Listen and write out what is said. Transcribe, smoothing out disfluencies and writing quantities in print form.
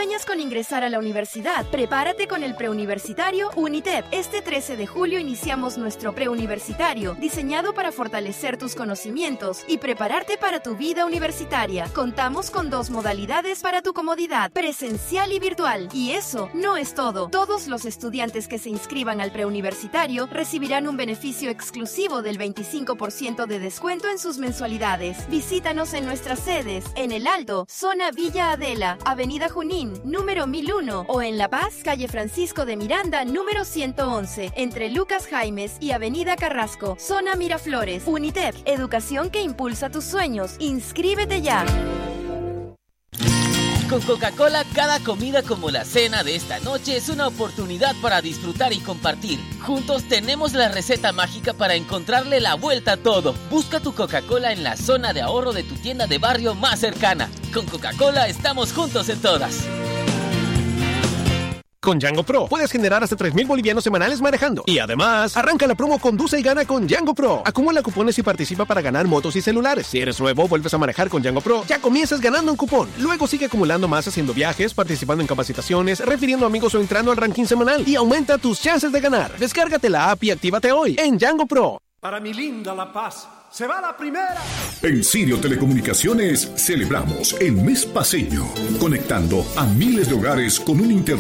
sueñas con ingresar a la universidad, prepárate con el preuniversitario UNITEP. Este 13 de julio iniciamos nuestro preuniversitario, diseñado para fortalecer tus conocimientos y prepararte para tu vida universitaria. Contamos con 2 modalidades para tu comodidad, presencial y virtual. Y eso no es todo. Todos los estudiantes que se inscriban al preuniversitario recibirán un beneficio exclusivo del 25% de descuento en sus mensualidades. Visítanos en nuestras sedes, en El Alto, zona Villa Adela, Avenida Junín, número 1001, o en La Paz, calle Francisco de Miranda, número 111, entre Lucas Jaimes y Avenida Carrasco, zona Miraflores. UNITEP, educación que impulsa tus sueños. ¡Inscríbete ya! Con Coca-Cola, cada comida como la cena de esta noche es una oportunidad para disfrutar y compartir. Juntos tenemos la receta mágica para encontrarle la vuelta a todo. Busca tu Coca-Cola en la zona de ahorro de tu tienda de barrio más cercana. Con Coca-Cola estamos juntos en todas. Con Django Pro puedes generar hasta 3,000 bolivianos semanales manejando. Y además, arranca la promo Conduce y Gana con Django Pro. Acumula cupones y participa para ganar motos y celulares. Si eres nuevo, vuelves a manejar con Django Pro, ya comienzas ganando un cupón. Luego sigue acumulando más haciendo viajes, participando en capacitaciones, refiriendo amigos o entrando al ranking semanal. Y aumenta tus chances de ganar. Descárgate la app y actívate hoy en Django Pro. Para mi linda La Paz, se va la primera. En Sirio Telecomunicaciones celebramos el mes paseño, conectando a miles de hogares con un internet